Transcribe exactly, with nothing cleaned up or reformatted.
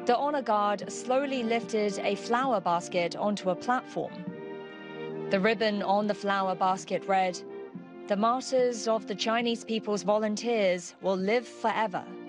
The honor guard slowly lifted a flower basket onto a platform. The ribbon on the flower basket read, "The martyrs of the Chinese people's volunteers will live forever."